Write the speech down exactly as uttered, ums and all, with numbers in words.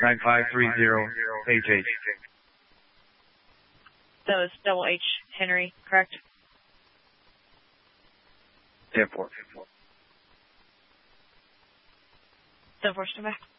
nine five three zero H H. That was double H Henry, correct? ten four. ten four, stand by.